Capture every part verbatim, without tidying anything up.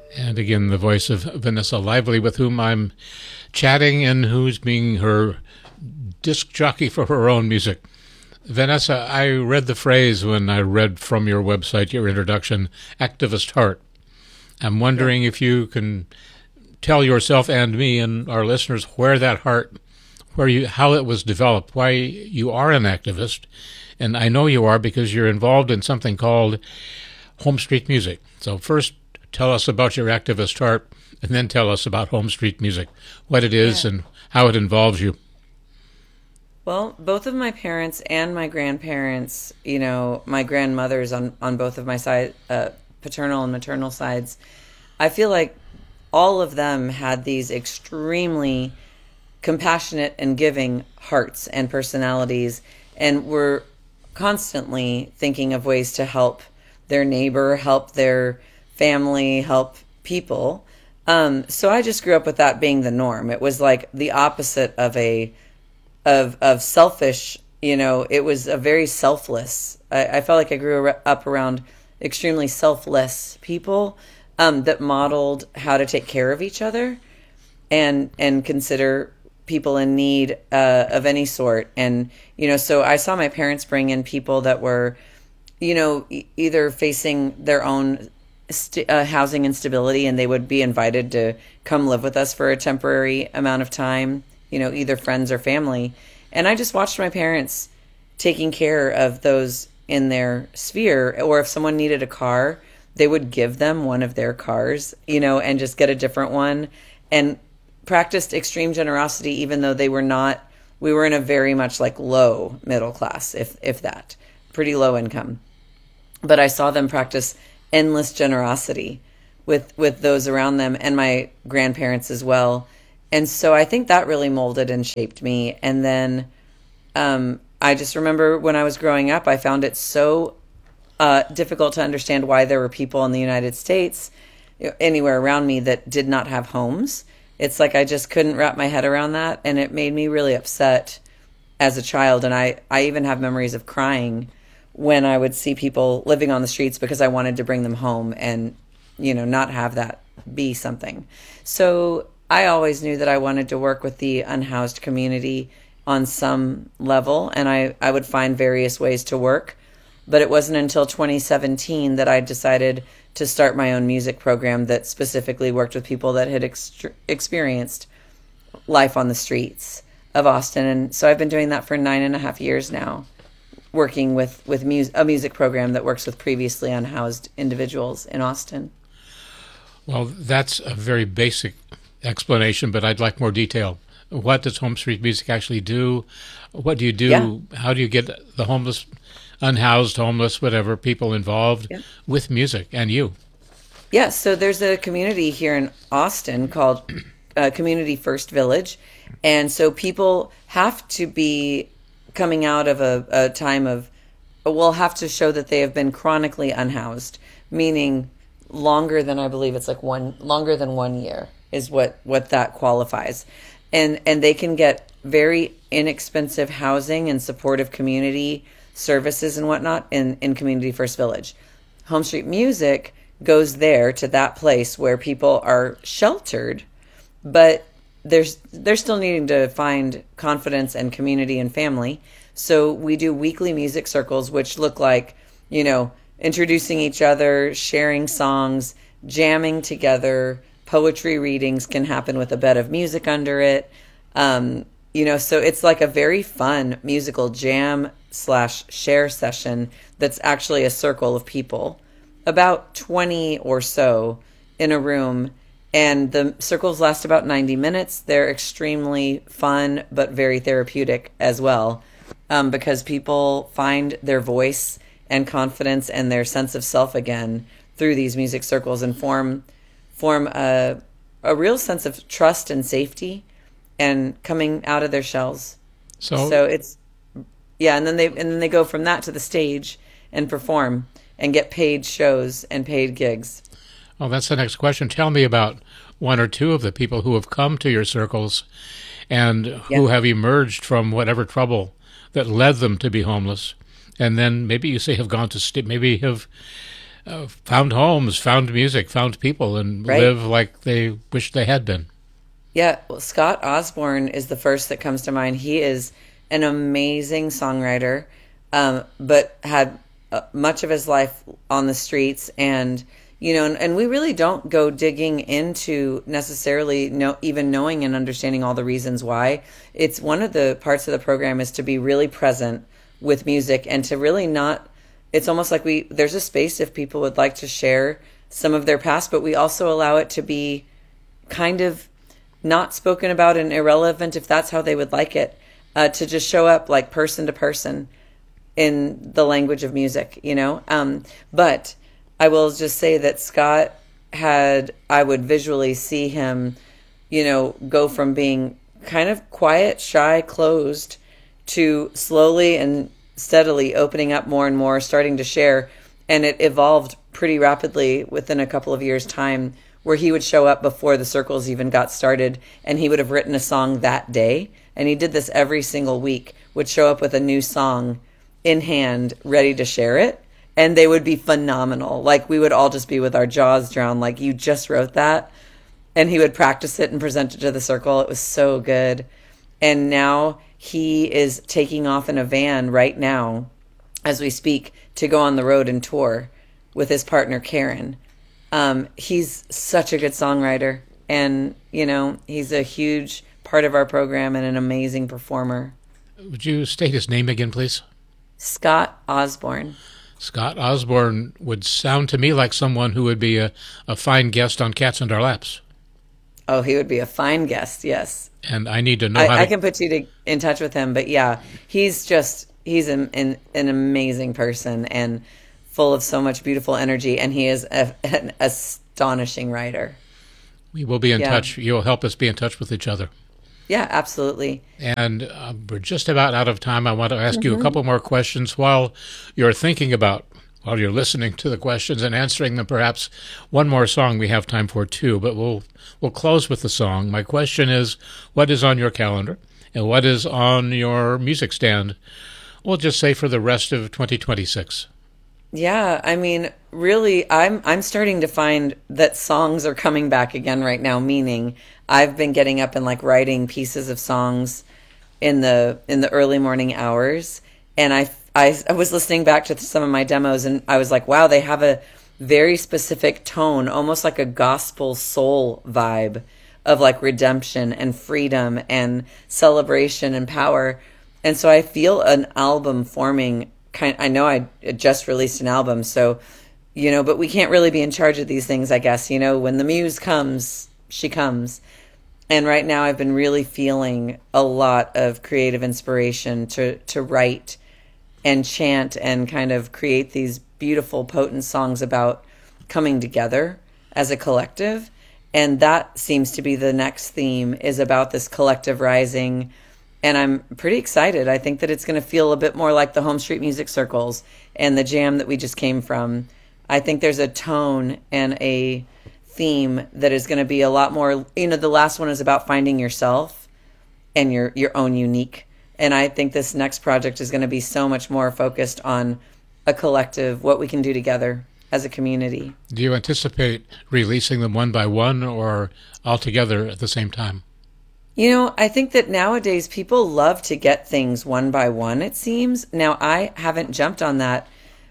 And again, the voice of Vanessa Lively, with whom I'm chatting and who's being her disc jockey for her own music. Vanessa, I read the phrase when I read from your website, your introduction, activist heart. I'm wondering if you can tell yourself and me and our listeners where that heart, where you, how it was developed, why you are an activist. And I know you are because you're involved in something called Home Street Music. So first, tell us about your activist heart, and then tell us about Home Street Music, what it is Yeah. and how it involves you. Well, both of my parents and my grandparents, you know, my grandmothers on, on both of my side, uh, paternal and maternal sides, I feel like all of them had these extremely compassionate and giving hearts and personalities, and were constantly thinking of ways to help their neighbor, help their family, help people. Um, so I just grew up with that being the norm. It was like the opposite of a of of selfish. You know, it was a very selfless. I, I felt like I grew ar- up around extremely selfless people um, that modeled how to take care of each other and and consider people in need uh, of any sort. And you know, so I saw my parents bring in people that were, you know, e- either facing their own st- uh, housing instability, and they would be invited to come live with us for a temporary amount of time, you know, either friends or family. And I just watched my parents taking care of those in their sphere. Or if someone needed a car, they would give them one of their cars, you know, and just get a different one, and practiced extreme generosity, even though they were not, we were in a very much like low middle class, if if that, pretty low income. But I saw them practice endless generosity with with those around them, and my grandparents as well. And so I think that really molded and shaped me. And then um, I just remember when I was growing up, I found it so uh, difficult to understand why there were people in the United States, anywhere around me, that did not have homes. It's like I just couldn't wrap my head around that, and it made me really upset as a child. And I, I even have memories of crying when I would see people living on the streets because I wanted to bring them home and, you know, not have that be something. So I always knew that I wanted to work with the unhoused community on some level, and I, I would find various ways to work. But it wasn't until twenty seventeen that I decided to start my own music program that specifically worked with people that had ex- experienced life on the streets of Austin. And so I've been doing that for nine and a half years now, working with, with mu- a music program that works with previously unhoused individuals in Austin. Well, that's a very basic explanation, but I'd like more detail. What does Home Street Music actually do? What do you do? Yeah. How do you get the homeless, unhoused, homeless, whatever, people involved Yeah. with music and you? Yeah, so there's a community here in Austin called uh, Community First Village. And so people have to be coming out of a, a time of, will have to show that they have been chronically unhoused, meaning longer than, I believe it's like one, longer than one year is what, what that qualifies. And, and they can get very inexpensive housing and supportive community services and whatnot in, in Community First Village. Home Street Music goes there to that place where people are sheltered, but there's they're still needing to find confidence and community and family. So we do weekly music circles, which look like, you know, introducing each other, sharing songs, jamming together. Poetry readings can happen with a bed of music under it. Um, you know, so it's like a very fun musical jam slash share session that's actually a circle of people, about twenty or so in a room. And the circles last about ninety minutes. They're extremely fun, but very therapeutic as well, um, because people find their voice and confidence and their sense of self again through these music circles, and form form a, a real sense of trust and safety and coming out of their shells. So, So it's, yeah, and then they and then they go from that to the stage and perform and get paid shows and paid gigs. well, that's the next question. Tell me about one or two of the people who have come to your circles and who Yeah. have emerged from whatever trouble that led them to be homeless, and then maybe you say have gone to st- maybe have uh, found homes, found music, found people, and Right. live like they wish they had been. Yeah, well, Scott Osborne is the first that comes to mind. He is an amazing songwriter, um, but had uh, much of his life on the streets, and you know, and, and we really don't go digging into necessarily know, even knowing and understanding all the reasons why. It's one of the parts of the program is to be really present with music and to really not. It's almost like we there's a space if people would like to share some of their past, but we also allow it to be kind of not spoken about and irrelevant if that's how they would like it, uh, to just show up like person to person in the language of music, you know? Um, but I will just say that Scott had, I would visually see him, you know, go from being kind of quiet, shy, closed to slowly and steadily opening up more and more, starting to share. And it evolved pretty rapidly within a couple of years' time, where he would show up before the circles even got started, and he would have written a song that day. And he did this every single week, would show up with a new song in hand, ready to share it. And they would be phenomenal. Like, we would all just be with our jaws drawn, like, you just wrote that. And he would practice it and present it to the circle. It was so good. And now he is taking off in a van right now, as we speak, to go on the road and tour with his partner, Karen. Um, he's such a good songwriter, and, you know, he's a huge part of our program and an amazing performer. Would you state his name again, please? Scott Osborne. Scott Osborne would sound to me like someone who would be a, a fine guest on Cats in Our Laps. Oh, he would be a fine guest, yes. And I need to know I, how to... I can put you to, in touch with him, but yeah, he's just, he's an, an, an amazing person and full of so much beautiful energy, and he is a, an astonishing writer. We will be in Yeah. touch. You'll help us be in touch with each other. Yeah, absolutely. And uh, we're just about out of time. I want to ask mm-hmm. you a couple more questions while you're thinking about, while you're listening to the questions and answering them. Perhaps one more song. We have time for two, but we'll we'll close with the song. My question is, what is on your calendar and what is on your music stand? We'll just say for the rest of twenty twenty-six. Yeah, I mean, really, I'm I'm starting to find that songs are coming back again right now, meaning I've been getting up and like writing pieces of songs in the in the early morning hours, and I, I, I was listening back to some of my demos, and I was like, wow, they have a very specific tone, almost like a gospel soul vibe of like redemption and freedom and celebration and power. And so I feel an album forming. Kind, I know I just released an album, so, you know, but we can't really be in charge of these things, I guess. You know, when the muse comes, she comes. And right now I've been really feeling a lot of creative inspiration to, to write and chant and kind of create these beautiful, potent songs about coming together as a collective. And that seems to be the next theme, is about this collective rising. And I'm pretty excited. I think that it's going to feel a bit more like the Home Street Music Circles and the jam that we just came from. I think there's a tone and a theme that is going to be a lot more, you know, the last one is about finding yourself and your, your own unique. And I think this next project is going to be so much more focused on a collective, what we can do together as a community. Do you anticipate releasing them one by one or all together at the same time? You know, I think that nowadays people love to get things one by one, it seems. Now, I haven't jumped on that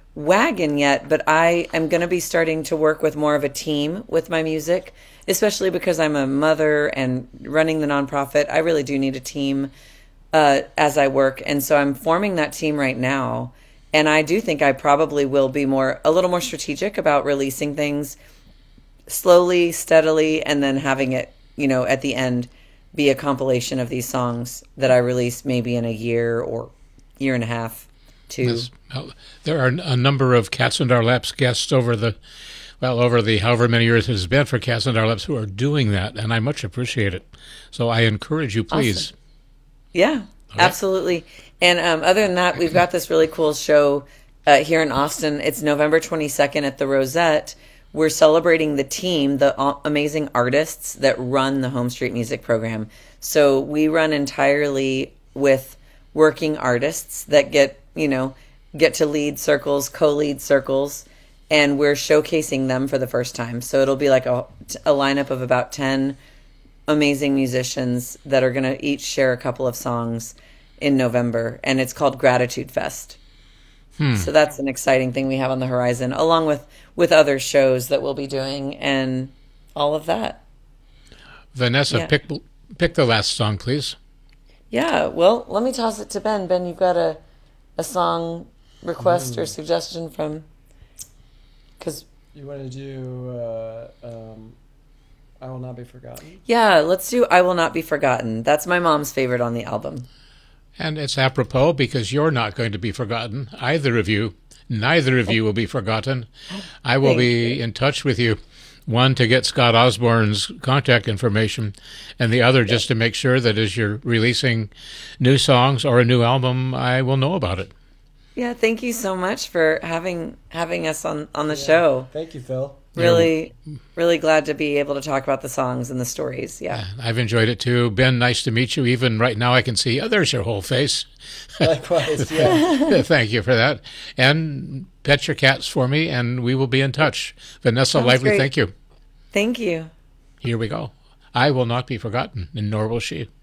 wagon yet, but I am going to be starting to work with more of a team with my music, especially because I'm a mother and running the nonprofit. I really do need a team uh, as I work. And so I'm forming that team right now. And I do think I probably will be more, a little more strategic about releasing things slowly, steadily, and then having it, you know, at the end be a compilation of these songs that I release maybe in a year or year and a half, two. Yes. Well, there are a number of Cats in Our Laps guests over the, well, over the however many years it has been for Cats in Our Laps who are doing that, and I much appreciate it. So I encourage you, please. Awesome. Yeah, okay. Absolutely. And um, other than that, we've got this really cool show uh, here in Austin. It's November twenty-second at the Rosette. We're celebrating the team, the amazing artists that run the Home Street Music Program. So we run entirely with working artists that get, you know, get to lead circles, co-lead circles. and we're showcasing them for the first time. So it'll be like a, a lineup of about ten amazing musicians that are going to each share a couple of songs in November, and it's called Gratitude Fest. Hmm. So that's an exciting thing we have on the horizon, along with, with other shows that we'll be doing and all of that. Vanessa, yeah. pick pick the last song, please. Yeah, well, let me toss it to Ben. Ben, you've got a, a song request mm. or suggestion from... Cause, you want to do uh, um, I Will Not Be Forgotten? Yeah, let's do I Will Not Be Forgotten. That's my mom's favorite on the album. And it's apropos because you're not going to be forgotten, either of you. Neither of you will be forgotten. I will Thank be you. in touch with you, one to get Scott Osborne's contact information, and the other just to make sure that as you're releasing new songs or a new album, I will know about it. Yeah, thank you so much for having having us on, on the yeah. show. Thank you, Phil. Really, really glad to be able to talk about the songs and the stories. Yeah. I've enjoyed it too. Ben, nice to meet you. Even right now I can see, oh, there's your whole face. Likewise, yeah. Thank you for that. And pet your cats for me, and we will be in touch. Vanessa Sounds Lively, great. thank you. Thank you. Here we go. I Will Not Be Forgotten, and nor will she.